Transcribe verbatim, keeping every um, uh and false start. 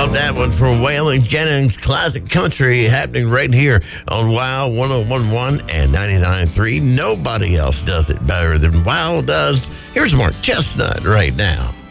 Love that one from Waylon Jennings, classic country happening right here on Wow one oh one point one and ninety-nine point three. Nobody else does it better than Wow does. Here's Mark Chestnut right now.